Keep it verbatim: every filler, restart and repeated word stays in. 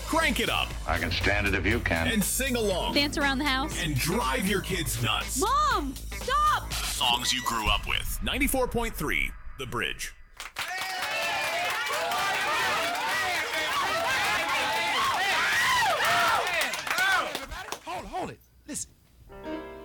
Crank it up I can stand it if you can. and sing along Dance around the house. and drive your kids nuts. Mom, stop! Songs you grew up with. ninety-four point three, The Bridge.